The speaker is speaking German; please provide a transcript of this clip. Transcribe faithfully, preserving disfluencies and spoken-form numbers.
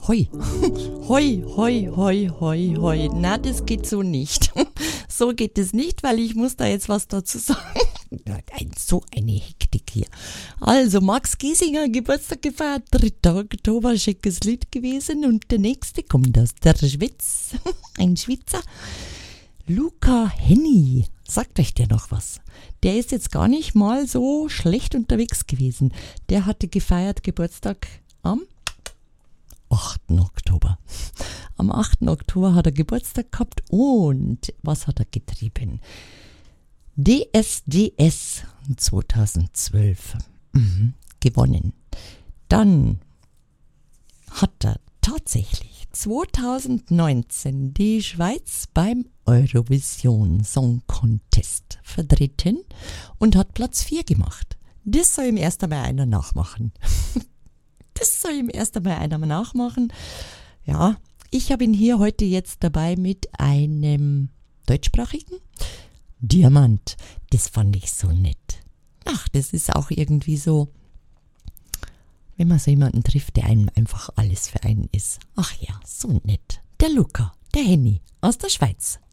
Hoi. Hoi, hoi, hoi, hoi, hoi. Na, das geht so nicht. So geht es nicht, weil ich muss da jetzt was dazu sagen. So eine Hektik hier. Also, Max Giesinger, Geburtstag gefeiert, dritter Oktober, schickes Lied gewesen. Und der nächste kommt aus der Schweiz. Ein Schweizer. Luca Henny. Sagt euch der noch was? Der ist jetzt gar nicht mal so schlecht unterwegs gewesen. Der hatte gefeiert Geburtstag am achten Oktober. Am achten Oktober hat er Geburtstag gehabt und was hat er getrieben? D S D S zweitausendzwölf mhm, gewonnen. Dann hat er tatsächlich zweitausendneunzehn die Schweiz beim Eurovision Song Contest vertreten und hat Platz vier gemacht. Das soll ihm erst einmal einer nachmachen. Das soll ihm erst einmal einer nachmachen. Ja, ich habe ihn hier heute jetzt dabei mit einem deutschsprachigen Diamant. Das fand ich so nett. Ach, das ist auch irgendwie so, wenn man so jemanden trifft, der einem einfach alles für einen ist. Ach ja, so nett. Der Luca, der Henny aus der Schweiz.